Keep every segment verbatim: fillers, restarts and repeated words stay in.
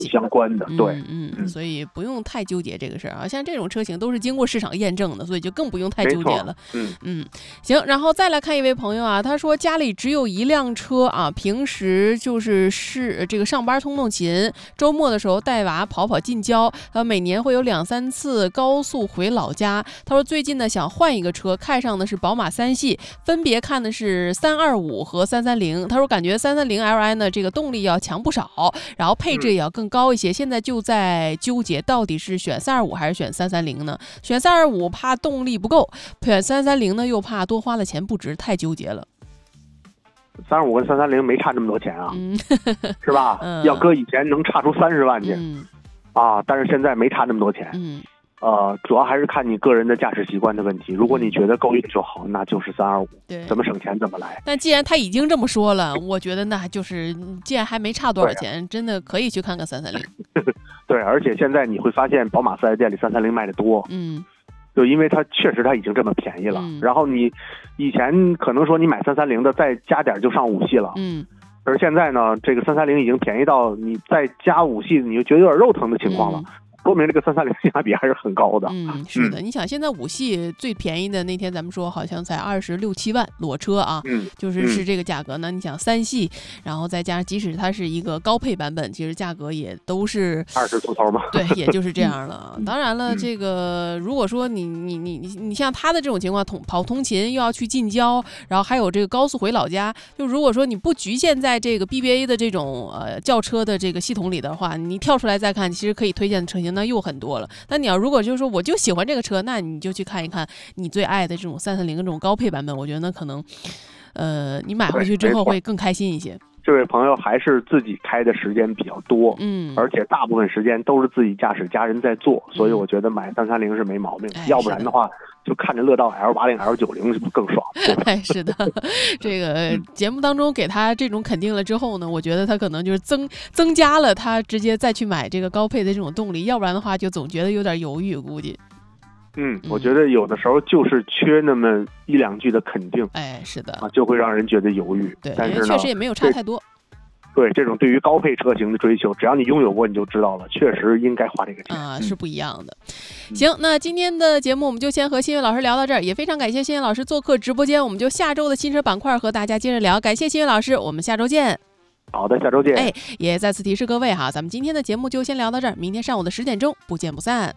相关的，对， 嗯嗯，所以不用太纠结这个事儿啊。像这种车型都是经过市场验证的，所以就更不用太纠结了。 嗯嗯，行，然后再来看一位朋友啊，他说家里只有一辆车啊，平时就是是这个上班通通勤，周末的时候带娃跑跑近郊，呃，每年会有两三次高速回老家。他说最近呢想换一个车，看上的是宝马三系，分别看的是三二五和三三零。他说感觉三三零 L I 呢这个动力要强不少，然后配置也要更高一些，现在就在纠结到底是选三二五还是选三三零呢？选三二五怕动力不够，选三三零呢又怕多花了钱不值，太纠结了。 三二五跟三三零没差这么多钱啊， 嗯、 是吧、嗯？要搁以前能差出三十万去、 嗯、 啊，但是现在没差那么多钱。 嗯。 呃，主要还是看你个人的驾驶习惯的问题。如果你觉得够用就好，那就是三二五， 对， 怎么省钱怎么来。 但既然他已经这么说了，我觉得那就是既然还没差多少钱，真的可以去看看三三零。 对，而且现在你会发现宝马四 S 店里三三零卖的多， 嗯， 就因为它确实它已经这么便宜了。 嗯、 然后你以前可能说你买三三零的再加点就上五系了， 嗯， 而现在呢，这个三三零已经便宜到你再加五系你就觉得有点肉疼的情况了。嗯，说明这个三三零性价比还是很高的。 嗯，是的，嗯、你想现在五系最便宜的那天咱们说好像才二十六七万裸车啊， 嗯， 就是是这个价格呢。嗯、你想三系，然后再加上即使它是一个高配版本，其实价格也都是二十出头嘛。 对，也就是这样了。嗯、当然了，这个如果说你你你你你像他的这种情况，通跑通勤又要去近郊，然后还有这个高速回老家，就如果说你不局限在这个 B B A 的这种呃轿车的这个系统里的话，你跳出来再看，其实可以推荐的车型。那又很多了。那你要如果就是说我就喜欢这个车，那你就去看一看你最爱的这种三三零这种高配版本，我觉得那可能呃你买回去之后会更开心一些。 这位朋友还是自己开的时间比较多， 嗯， 而且大部分时间都是自己驾驶，家人在做，所以我觉得买三三零是没毛病。 哎、 要不然的话，就看着乐道 L 八零 L 九零是不是更爽？ 哎，是的，这个节目当中给他这种肯定了之后呢，我觉得他可能就是增增加了他直接再去买这个高配的这种动力，要不然的话就总觉得有点犹豫，估计。 嗯，我觉得有的时候就是缺那么一两句的肯定， 哎，是的， 啊，就会让人觉得犹豫。 对， 但是呢， 确实也没有差太多。 对，这种对于高配车型的追求，只要你拥有过，你就知道了，确实应该花这个钱啊、呃，是不一样的。嗯、行，那今天的节目我们就先和新月老师聊到这儿，也非常感谢新月老师做客直播间，我们就下周的新车板块和大家接着聊。感谢新月老师，我们下周见。 好的，下周见。 哎，也再次提示各位哈，咱们今天的节目就先聊到这儿，明天上午的十点钟不见不散。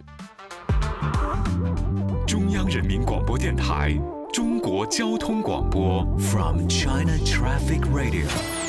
中央人民广播电台中国交通广播 From China Traffic Radio。